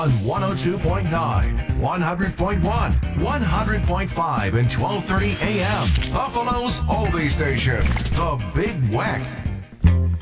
on 102.9, 100.1, 100.5, and 1230 AM. Buffalo's oldie station, The Big Weck.